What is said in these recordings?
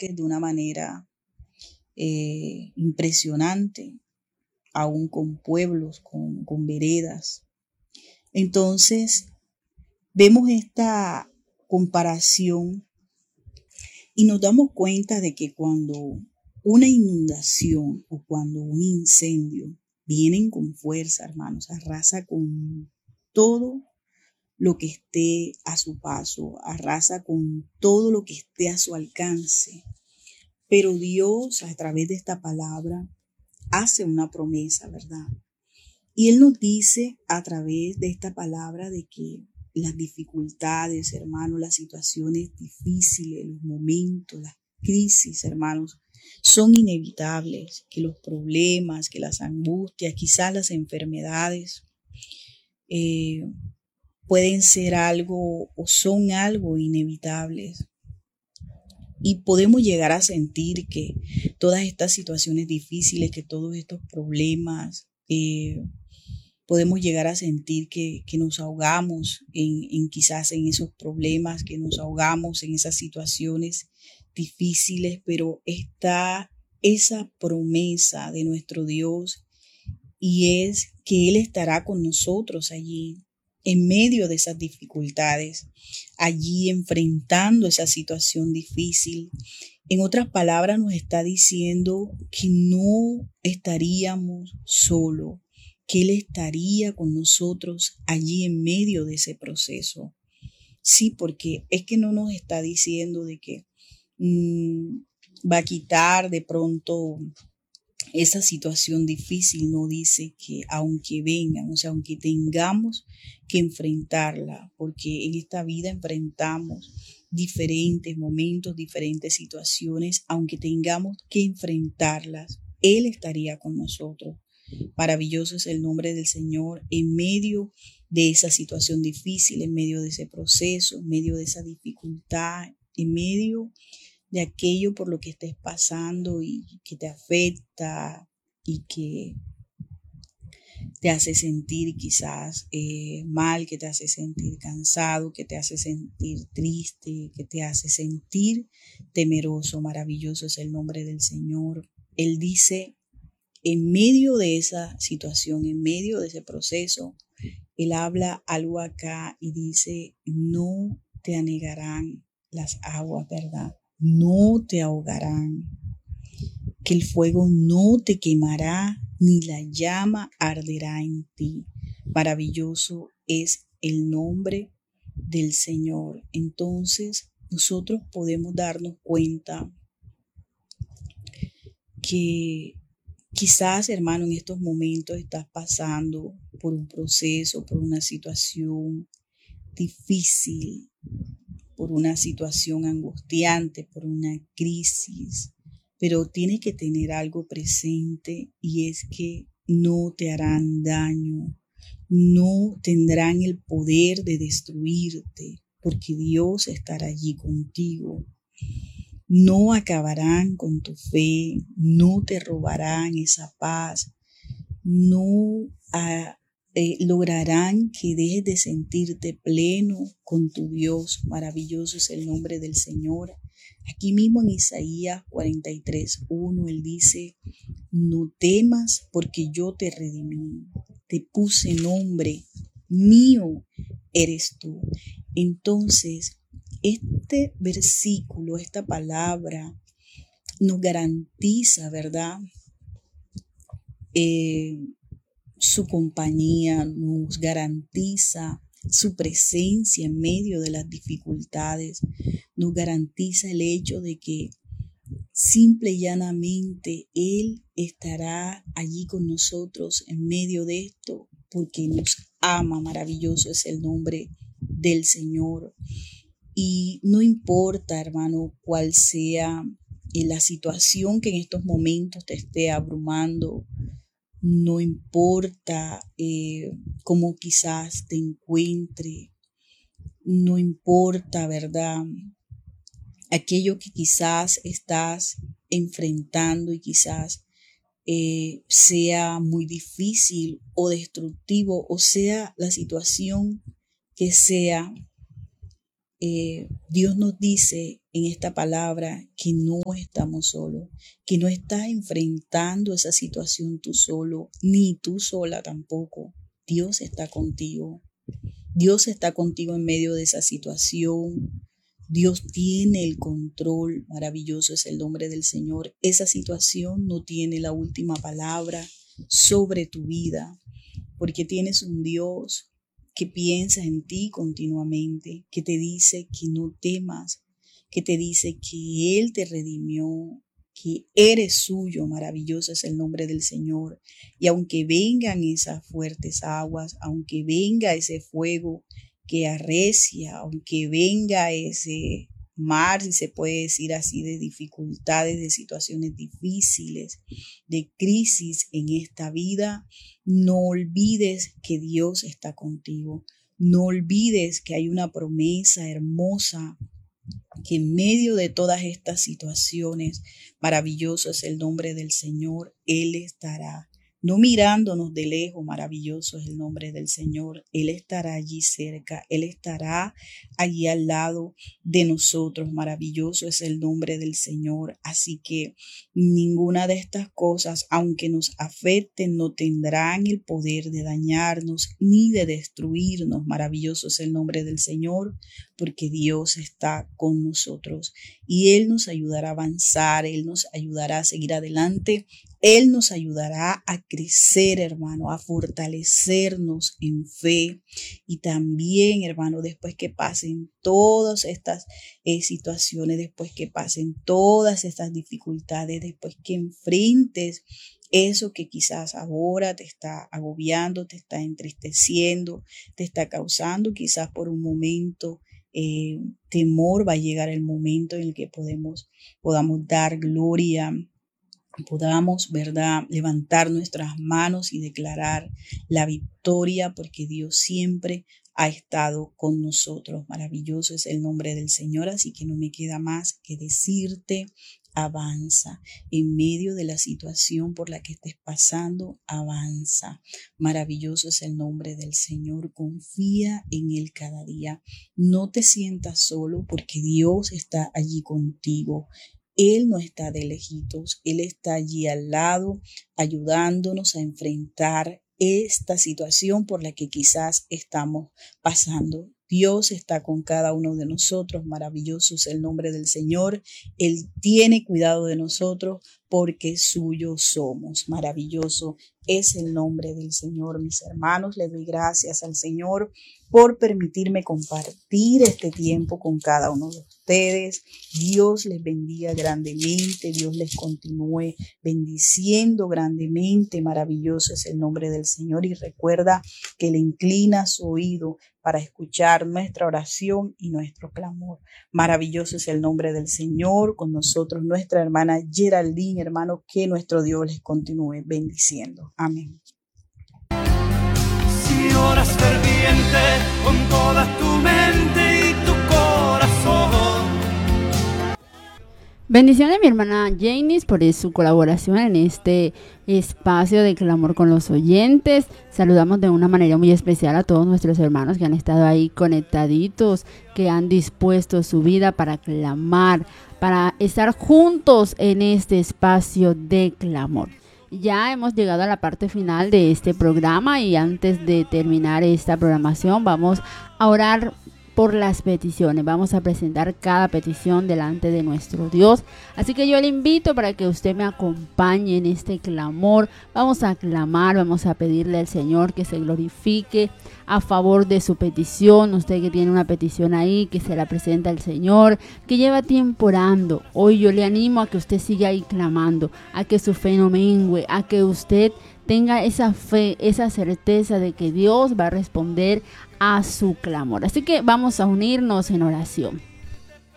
bosques de una manera impresionante, aún con pueblos, con veredas. Entonces, vemos esta comparación y nos damos cuenta de que cuando una inundación o cuando un incendio vienen con fuerza, hermanos, arrasa con todo lo que esté a su paso, arrasa con todo lo que esté a su alcance. Pero Dios, a través de esta palabra, hace una promesa, ¿verdad? Y Él nos dice a través de esta palabra de que las dificultades, hermanos, las situaciones difíciles, los momentos, las crisis, hermanos, son inevitables, que los problemas, que las angustias, quizás las enfermedades, pueden ser algo o son algo inevitables. Y podemos llegar a sentir que todas estas situaciones difíciles, que todos estos problemas, podemos llegar a sentir que nos ahogamos quizás en esos problemas, que nos ahogamos en esas situaciones difíciles, pero está esa promesa de nuestro Dios y es que Él estará con nosotros allí en medio de esas dificultades, allí enfrentando esa situación difícil. En otras palabras, nos está diciendo que no estaríamos solos, que Él estaría con nosotros allí en medio de ese proceso. Sí, porque es que no nos está diciendo de que va a quitar de pronto esa situación difícil, no dice que aunque vengan, o sea, aunque tengamos que enfrentarla, porque en esta vida enfrentamos diferentes momentos, diferentes situaciones, aunque tengamos que enfrentarlas, Él estaría con nosotros. Maravilloso es el nombre del Señor en medio de esa situación difícil, en medio de ese proceso, en medio de esa dificultad, en medio de aquello por lo que estés pasando y que te afecta y que te hace sentir quizás mal, que te hace sentir cansado, que te hace sentir triste, que te hace sentir temeroso. Maravilloso es el nombre del Señor. Él dice, en medio de esa situación, en medio de ese proceso, Él habla algo acá y dice, no te anegarán las aguas, ¿verdad? No te ahogarán, que el fuego no te quemará, ni la llama arderá en ti. Maravilloso es el nombre del Señor. Entonces, nosotros podemos darnos cuenta que quizás, hermano, en estos momentos estás pasando por un proceso, por una situación difícil, por una situación angustiante, por una crisis, pero tienes que tener algo presente y es que no te harán daño, no tendrán el poder de destruirte, porque Dios estará allí contigo. No acabarán con tu fe, no te robarán esa paz, no lograrán que dejes de sentirte pleno con tu Dios. Maravilloso es el nombre del Señor. Aquí mismo en Isaías 43:1 Él dice, no temas porque yo te redimí, te puse nombre, mío eres tú. Entonces, este versículo, esta palabra nos garantiza, ¿verdad? Su compañía, nos garantiza su presencia en medio de las dificultades, nos garantiza el hecho de que simple y llanamente Él estará allí con nosotros en medio de esto, porque nos ama. Maravilloso es el nombre del Señor. Y no importa, hermano, cuál sea la situación que en estos momentos te esté abrumando, no importa cómo quizás te encuentre, no importa, ¿verdad? Aquello que quizás estás enfrentando y quizás sea muy difícil o destructivo, o sea la situación que sea, Dios nos dice en esta palabra que no estamos solos, que no estás enfrentando esa situación tú solo, ni tú sola tampoco. Dios está contigo. Dios está contigo en medio de esa situación. Dios tiene el control. Maravilloso es el nombre del Señor. Esa situación no tiene la última palabra sobre tu vida, porque tienes un Dios que piensa en ti continuamente, que te dice que no temas, que te dice que Él te redimió, que eres suyo. Maravilloso es el nombre del Señor. Y aunque vengan esas fuertes aguas, aunque venga ese fuego que arrecia, aunque venga ese mar, si se puede decir así, de dificultades, de situaciones difíciles, de crisis en esta vida, no olvides que Dios está contigo. No olvides que hay una promesa hermosa, que en medio de todas estas situaciones, maravilloso es el nombre del Señor, Él estará. No mirándonos de lejos, maravilloso es el nombre del Señor. Él estará allí cerca, Él estará allí al lado de nosotros. Maravilloso es el nombre del Señor. Así que ninguna de estas cosas, aunque nos afecten, no tendrán el poder de dañarnos ni de destruirnos. Maravilloso es el nombre del Señor, porque Dios está con nosotros y Él nos ayudará a avanzar, Él nos ayudará a seguir adelante. Él nos ayudará a crecer, hermano, a fortalecernos en fe. Y también, hermano, después que pasen todas estas situaciones, después que pasen todas estas dificultades, después que enfrentes eso que quizás ahora te está agobiando, te está entristeciendo, te está causando quizás por un momento temor, va a llegar el momento en el que podamos dar gloria, podamos, ¿verdad?, levantar nuestras manos y declarar la victoria, porque Dios siempre ha estado con nosotros. Maravilloso es el nombre del Señor, así que no me queda más que decirte: avanza en medio de la situación por la que estés pasando, avanza. Maravilloso es el nombre del Señor, confía en Él cada día. No te sientas solo, porque Dios está allí contigo. Él no está de lejitos, Él está allí al lado, ayudándonos a enfrentar esta situación por la que quizás estamos pasando. Dios está con cada uno de nosotros. Maravilloso es el nombre del Señor. Él tiene cuidado de nosotros porque suyos somos. Maravilloso es el nombre del Señor, mis hermanos. Le doy gracias al Señor por permitirme compartir este tiempo con cada uno de ustedes. Dios les bendiga grandemente, Dios les continúe bendiciendo grandemente. Maravilloso es el nombre del Señor, y recuerda que le inclina su oído para escuchar nuestra oración y nuestro clamor. Maravilloso es el nombre del Señor. Con nosotros nuestra hermana Geraldine, hermano, que nuestro Dios les continúe bendiciendo. Amén. Si oras ferviente con toda tu mente y tu corazón. Bendiciones a mi hermana Janice por su colaboración en este espacio de clamor con los oyentes. Saludamos de una manera muy especial a todos nuestros hermanos que han estado ahí conectaditos, que han dispuesto su vida para clamar, para estar juntos en este espacio de clamor. Ya hemos llegado a la parte final de este programa, y antes de terminar esta programación vamos a orar por las peticiones. Vamos a presentar cada petición delante de nuestro Dios. Así que yo le invito para que usted me acompañe en este clamor. Vamos a clamar, vamos a pedirle al Señor que se glorifique a favor de su petición. Usted que tiene una petición ahí, que se la presenta al Señor, que lleva tiempo orando. Hoy yo le animo a que usted siga ahí clamando, a que su fe no mengue, a que usted tenga esa fe, esa certeza de que Dios va a responder a su clamor. Así que vamos a unirnos en oración.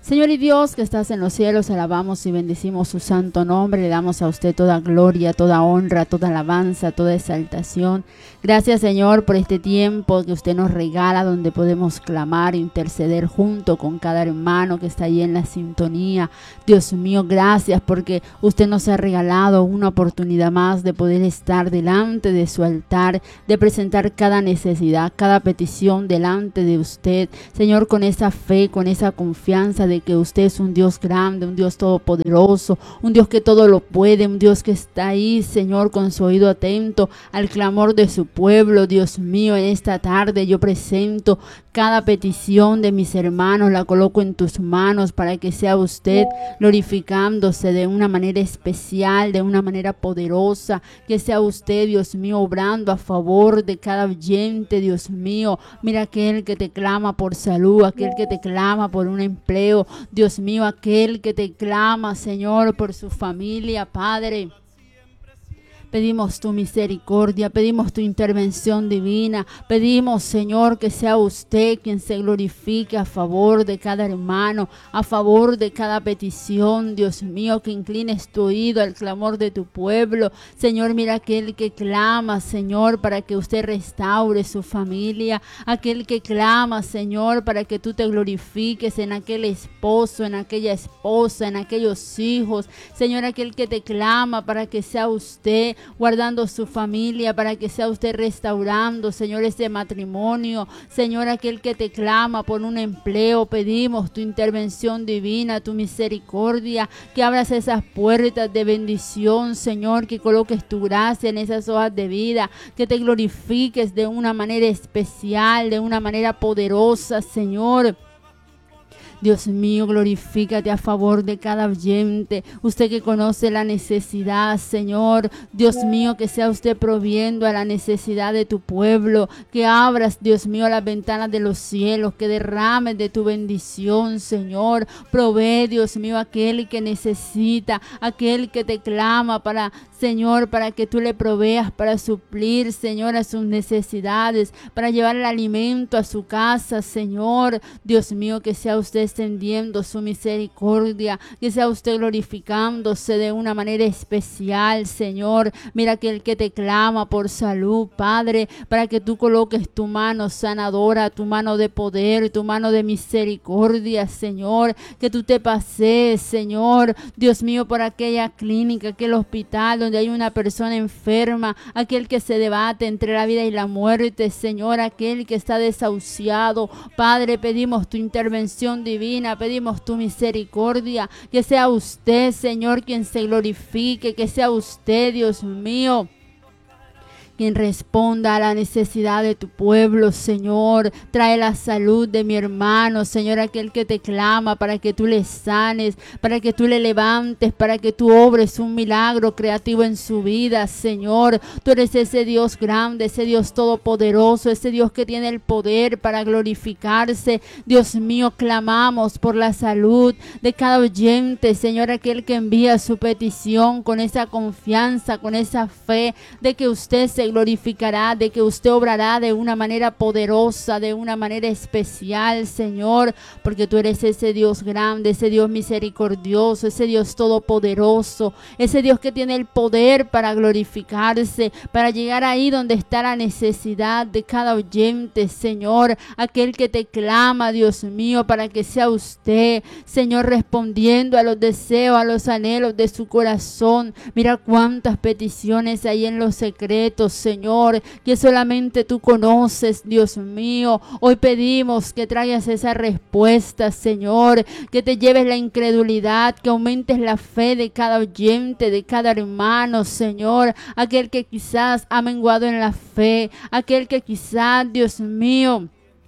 Señor y Dios que estás en los cielos, alabamos y bendecimos su santo nombre. Le damos a usted toda gloria, toda honra, toda alabanza, toda exaltación. Gracias, Señor, por este tiempo que usted nos regala, donde podemos clamar e interceder junto con cada hermano que está ahí en la sintonía. Dios mío, gracias porque usted nos ha regalado una oportunidad más de poder estar delante de su altar, de presentar cada necesidad, cada petición delante de usted. Señor, con esa fe, con esa confianza de que usted es un Dios grande, un Dios todopoderoso, un Dios que todo lo puede, un Dios que está ahí, Señor, con su oído atento al clamor de su pueblo. Dios mío, en esta tarde yo presento cada petición de mis hermanos, la coloco en tus manos para que sea usted glorificándose de una manera especial, de una manera poderosa, que sea usted, Dios mío, obrando a favor de cada oyente. Dios mío, mira aquel que te clama por salud, aquel que te clama por un empleo, Dios mío, aquel que te clama, Señor, por su familia, Padre. Pedimos tu misericordia, pedimos tu intervención divina, pedimos, Señor, que sea usted quien se glorifique a favor de cada hermano, a favor de cada petición. Dios mío, que inclines tu oído al clamor de tu pueblo. Señor, mira aquel que clama, Señor, para que usted restaure su familia, aquel que clama, Señor, para que tú te glorifiques en aquel esposo, en aquella esposa, en aquellos hijos. Señor, aquel que te clama para que sea usted guardando su familia, para que sea usted restaurando, Señor, este matrimonio. Señor, aquel que te clama por un empleo, pedimos tu intervención divina, tu misericordia, que abras esas puertas de bendición, Señor, que coloques tu gracia en esas hojas de vida, que te glorifiques de una manera especial, de una manera poderosa, Señor. Dios mío, glorifícate a favor de cada oyente. Usted que conoce la necesidad, Señor. Dios mío, que sea usted proviendo a la necesidad de tu pueblo. Que abras, Dios mío, las ventanas de los cielos. Que derrames de tu bendición, Señor. Provee, Dios mío, aquel que necesita, aquel que te clama para, Señor, para que tú le proveas, para suplir, Señor, a sus necesidades, para llevar el alimento a su casa, Señor. Dios mío, que sea usted extendiendo su misericordia, que sea usted glorificándose de una manera especial, Señor. Mira aquel que te clama por salud, Padre, para que tú coloques tu mano sanadora, tu mano de poder, tu mano de misericordia, Señor. Que tú te pasees, Señor, Dios mío, por aquella clínica, aquel hospital donde hay una persona enferma, aquel que se debate entre la vida y la muerte, Señor, aquel que está desahuciado. Padre, pedimos tu intervención divina, pedimos tu misericordia, que sea usted, Señor, quien se glorifique, que sea usted, Dios mío, quien responda a la necesidad de tu pueblo, Señor. Trae la salud de mi hermano, Señor, aquel que te clama para que tú le sanes, para que tú le levantes, para que tú obres un milagro creativo en su vida, Señor. Tú eres ese Dios grande, ese Dios todopoderoso, ese Dios que tiene el poder para glorificarse. Dios mío, clamamos por la salud de cada oyente, Señor, aquel que envía su petición con esa confianza, con esa fe de que usted se glorificará, de que usted obrará de una manera poderosa, de una manera especial, Señor, porque tú eres ese Dios grande, ese Dios misericordioso, ese Dios todopoderoso, ese Dios que tiene el poder para glorificarse, para llegar ahí donde está la necesidad de cada oyente, Señor, aquel que te clama, Dios mío, para que sea usted, Señor, respondiendo a los deseos, a los anhelos de su corazón. Mira cuántas peticiones hay en los secretos, Señor, que solamente tú conoces, Dios mío. Hoy pedimos que traigas esa respuesta, Señor, que te lleves la incredulidad, que aumentes la fe de cada oyente, de cada hermano, Señor, aquel que quizás ha menguado en la fe, aquel que quizás, Dios mío,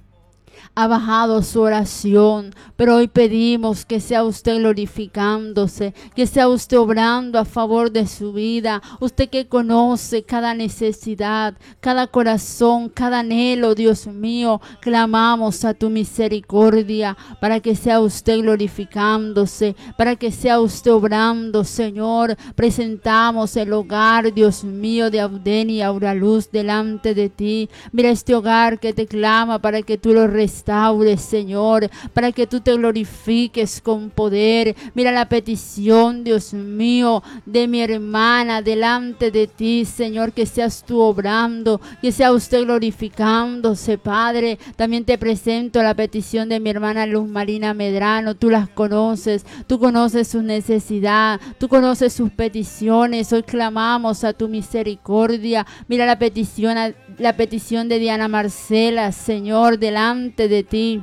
ha bajado su oración, pero hoy pedimos que sea usted glorificándose, que sea usted obrando a favor de su vida. Usted que conoce cada necesidad, cada corazón, cada anhelo, Dios mío, clamamos a tu misericordia para que sea usted glorificándose, para que sea usted obrando, Señor. Presentamos el hogar, Dios mío, de Auden y Auraluz delante de ti. Mira este hogar que te clama para que tú lo restaures, restaures, Señor, para que tú te glorifiques con poder. Mira la petición, Dios mío, de mi hermana delante de ti, Señor, que seas tú obrando, que sea usted glorificándose, Padre. También te presento la petición de mi hermana Luz Marina Medrano. Tú las conoces, tú conoces su necesidad, tú conoces sus peticiones. Hoy clamamos a tu misericordia. Mira la petición de Diana Marcela, Señor, delante de ti.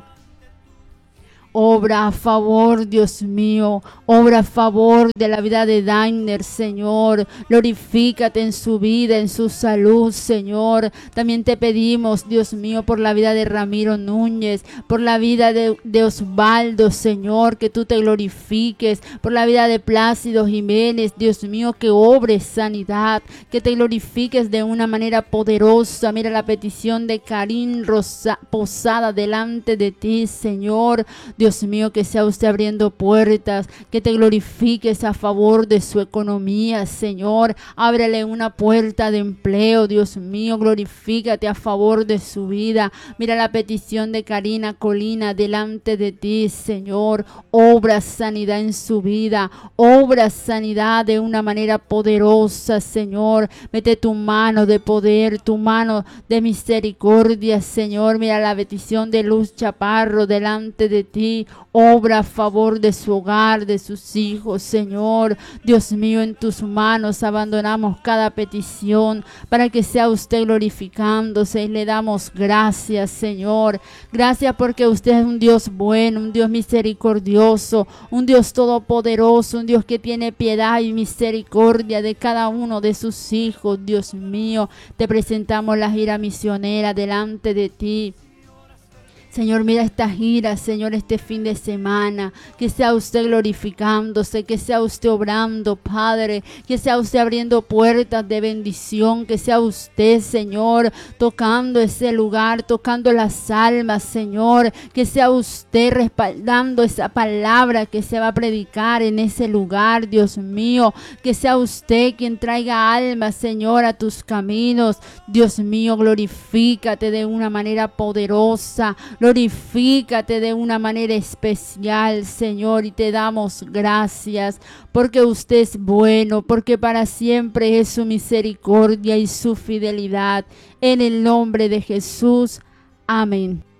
Obra a favor, Dios mío, obra a favor de la vida de Dainer, Señor. Glorifícate en su vida, en su salud, Señor. También te pedimos, Dios mío, por la vida de Ramiro Núñez, por la vida de Osvaldo, Señor, que tú te glorifiques, por la vida de Plácido Jiménez, Dios mío, que obres sanidad, que te glorifiques de una manera poderosa. Mira la petición de Karin Posada delante de ti, Señor. Dios mío, que sea usted abriendo puertas, que te glorifiques a favor de su economía, Señor. Ábrele una puerta de empleo, Dios mío, glorifícate a favor de su vida. Mira la petición de Karina Colina delante de ti, Señor. Obra sanidad en su vida, obra sanidad de una manera poderosa, Señor. Mete tu mano de poder, tu mano de misericordia, Señor. Mira la petición de Luz Chaparro delante de ti. Obra a favor de su hogar, de sus hijos, Señor. Dios mío, en tus manos abandonamos cada petición para que sea usted glorificándose, y le damos gracias, Señor. Gracias porque usted es un Dios bueno, un Dios misericordioso, un Dios todopoderoso, un Dios que tiene piedad y misericordia de cada uno de sus hijos. Dios mío, te presentamos la gira misionera delante de ti. Señor, mira esta gira, Señor, este fin de semana, que sea usted glorificándose, que sea usted obrando, Padre, que sea usted abriendo puertas de bendición, que sea usted, Señor, tocando ese lugar, tocando las almas, Señor, que sea usted respaldando esa palabra que se va a predicar en ese lugar, Dios mío, que sea usted quien traiga almas, Señor, a tus caminos. Dios mío, glorifícate de una manera poderosa. Glorifícate de una manera especial, Señor, y te damos gracias porque usted es bueno, porque para siempre es su misericordia y su fidelidad. En el nombre de Jesús, amén.